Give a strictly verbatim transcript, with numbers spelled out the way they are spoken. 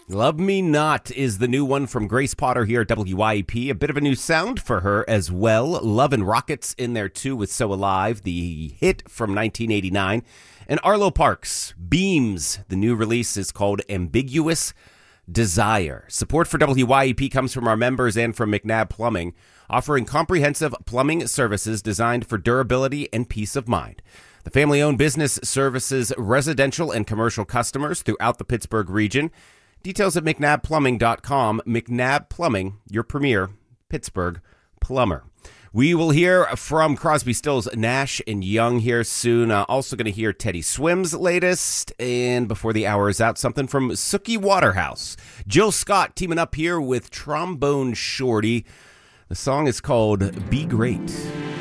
Love Me Not is the new one from Grace Potter here at W Y E P. A bit of a new sound for her as well. Love and Rockets in there too with So Alive, the hit from nineteen eighty-nine. And Arlo Parks, Beams. The new release is called Ambiguous Desire. Support for W Y E P comes from our members and from McNabb Plumbing, offering comprehensive plumbing services designed for durability and peace of mind. The family-owned business services residential and commercial customers throughout the Pittsburgh region. Details at mcnabb plumbing dot com. McNabb Plumbing, your premier Pittsburgh plumber. We will hear from Crosby, Stills, Nash, and Young here soon. Uh, also going to hear Teddy Swim's latest. And before the hour is out, something from Sookie Waterhouse. Jill Scott teaming up here with Trombone Shorty. The song is called Be Great.